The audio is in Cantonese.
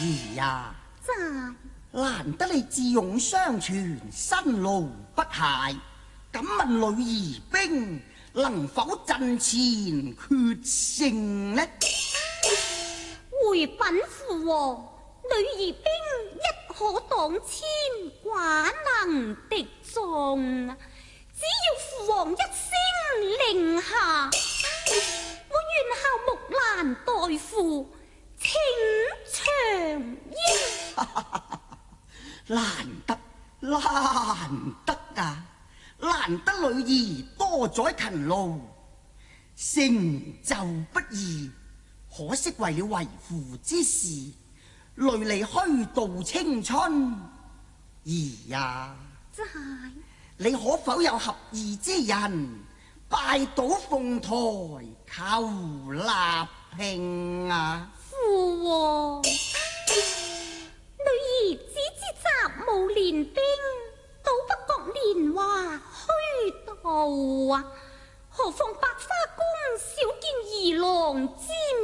兒呀， 在難得你智勇雙全，辛勞不懈，敢問女兒兵能否陣前決勝呢？ 回稟父王，女兒兵一可擋千，寡能敵眾。只要父王一聲令下，我願效木蘭代父，請長纓。 難得啊！難得女兒多載勤勞，成就不易。可惜為了為父之事，累離虛度青春。兒呀， 在你可否有合意之人拜倒鳳台求立聘啊？ 父王，女兒只知習武練兵，倒不覺年華虛度啊！何況百花宮少見兒郎尖